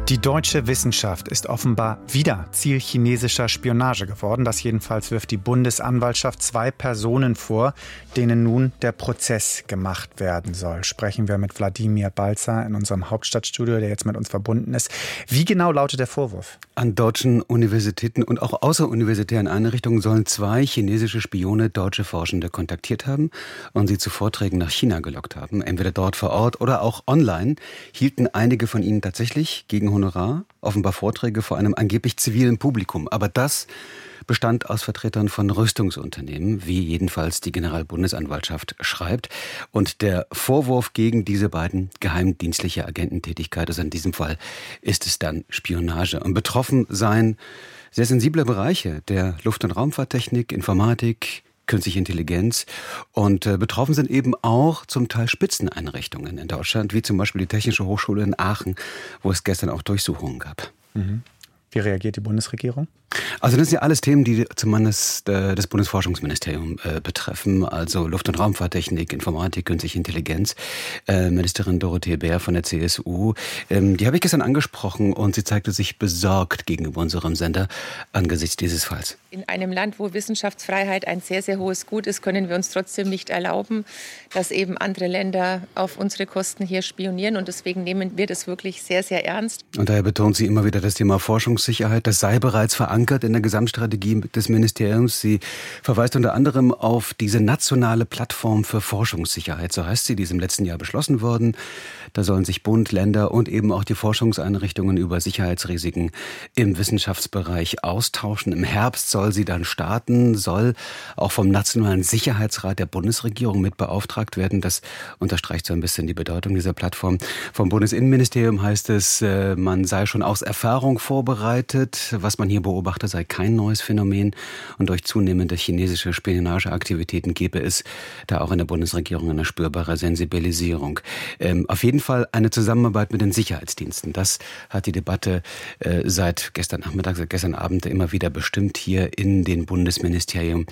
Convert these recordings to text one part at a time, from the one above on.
Die deutsche Wissenschaft ist offenbar wieder Ziel chinesischer Spionage geworden. Das jedenfalls wirft die Bundesanwaltschaft 2 Personen vor, denen nun der Prozess gemacht werden soll. Sprechen wir mit Wladimir Balzer in unserem Hauptstadtstudio, der jetzt mit uns verbunden ist. Wie genau lautet der Vorwurf? An deutschen Universitäten und auch außeruniversitären Einrichtungen sollen 2 chinesische Spione deutsche Forschende kontaktiert haben und sie zu Vorträgen nach China gelockt haben. Entweder dort vor Ort oder auch online hielten einige von ihnen tatsächlich gegen Honorar offenbar Vorträge vor einem angeblich zivilen Publikum. Aber das bestand aus Vertretern von Rüstungsunternehmen, wie jedenfalls die Generalbundesanwaltschaft schreibt. Und der Vorwurf gegen diese beiden geheimdienstliche Agententätigkeit, also in diesem Fall ist es dann Spionage. Und betroffen seien sehr sensible Bereiche der Luft- und Raumfahrttechnik, Informatik, künstliche Intelligenz. Und betroffen sind eben auch zum Teil Spitzeneinrichtungen in Deutschland, wie zum Beispiel die Technische Hochschule in Aachen, wo es gestern auch Durchsuchungen gab. Mhm. Wie reagiert die Bundesregierung? Also das sind ja alles Themen, die zumindest das Bundesforschungsministerium betreffen, also Luft- und Raumfahrttechnik, Informatik, künstliche Intelligenz. Ministerin Dorothee Bär von der CSU, die habe ich gestern angesprochen und sie zeigte sich besorgt gegenüber unserem Sender angesichts dieses Falls. In einem Land, wo Wissenschaftsfreiheit ein sehr, sehr hohes Gut ist, können wir uns trotzdem nicht erlauben, dass eben andere Länder auf unsere Kosten hier spionieren. Und deswegen nehmen wir das wirklich sehr, sehr ernst. Und daher betont sie immer wieder das Thema Forschungssicherheit. Das sei bereits verankert in der Gesamtstrategie des Ministeriums. Sie verweist unter anderem auf diese nationale Plattform für Forschungssicherheit. So heißt sie, die ist im letzten Jahr beschlossen worden. Da sollen sich Bund, Länder und eben auch die Forschungseinrichtungen über Sicherheitsrisiken im Wissenschaftsbereich austauschen. Im Herbst soll sie dann starten, soll auch vom Nationalen Sicherheitsrat der Bundesregierung mit beauftragt werden. Das unterstreicht so ein bisschen die Bedeutung dieser Plattform. Vom Bundesinnenministerium heißt es, man sei schon aus Erfahrung vorbereitet. Was man hier beobachte, sei kein neues Phänomen. Und durch zunehmende chinesische Spionageaktivitäten gebe es da auch in der Bundesregierung eine spürbare Sensibilisierung. Auf jeden Fall eine Zusammenarbeit mit den Sicherheitsdiensten. Das hat die Debatte seit gestern Nachmittag, seit gestern Abend immer wieder bestimmt hier in den Bundesministerien,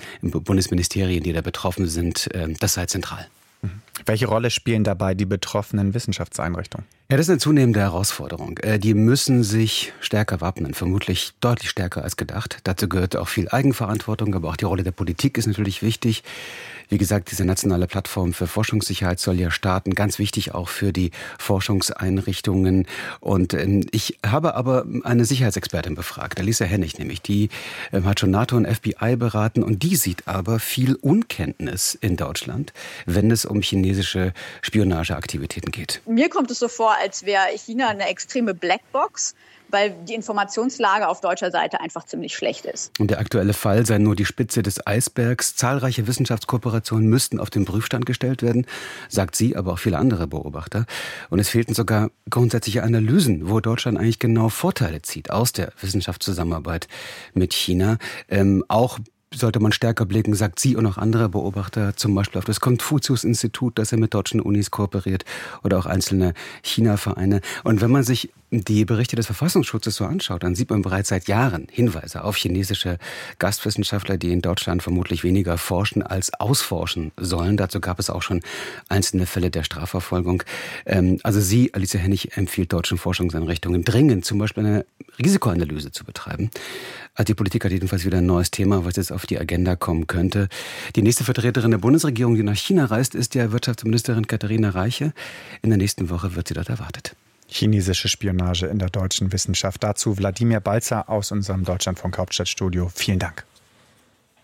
die da betroffen sind. Das sei zentral. Welche Rolle spielen dabei die betroffenen Wissenschaftseinrichtungen? Ja, das ist eine zunehmende Herausforderung. Die müssen sich stärker wappnen, vermutlich deutlich stärker als gedacht. Dazu gehört auch viel Eigenverantwortung, aber auch die Rolle der Politik ist natürlich wichtig. Wie gesagt, diese nationale Plattform für Forschungssicherheit soll ja starten, ganz wichtig auch für die Forschungseinrichtungen. Und ich habe aber eine Sicherheitsexpertin befragt, Alisa Hennig nämlich, die hat schon NATO und FBI beraten und die sieht aber viel Unkenntnis in Deutschland, wenn es um chinesische Spionageaktivitäten geht. Mir kommt es so vor, als wäre China eine extreme Blackbox, weil die Informationslage auf deutscher Seite einfach ziemlich schlecht ist. Und der aktuelle Fall sei nur die Spitze des Eisbergs. Zahlreiche Wissenschaftskooperationen müssten auf den Prüfstand gestellt werden, sagt sie, aber auch viele andere Beobachter. Und es fehlten sogar grundsätzliche Analysen, wo Deutschland eigentlich genau Vorteile zieht aus der Wissenschaftszusammenarbeit mit China. Auch sollte man stärker blicken, sagt sie und auch andere Beobachter, zum Beispiel auf das Konfuzius-Institut, das ja mit deutschen Unis kooperiert oder auch einzelne China-Vereine. Und wenn man sich die Berichte des Verfassungsschutzes so anschaut, dann sieht man bereits seit Jahren Hinweise auf chinesische Gastwissenschaftler, die in Deutschland vermutlich weniger forschen als ausforschen sollen. Dazu gab es auch schon einzelne Fälle der Strafverfolgung. Also sie, Alisa Hennig, empfiehlt deutschen Forschungseinrichtungen dringend, zum Beispiel eine Risikoanalyse zu betreiben. Also die Politik hat jedenfalls wieder ein neues Thema, was jetzt auf die Agenda kommen könnte. Die nächste Vertreterin der Bundesregierung, die nach China reist, ist ja Wirtschaftsministerin Katharina Reiche. In der nächsten Woche wird sie dort erwartet. Chinesische Spionage in der deutschen Wissenschaft. Dazu Wladimir Balzer aus unserem Deutschlandfunk Hauptstadtstudio. Vielen Dank.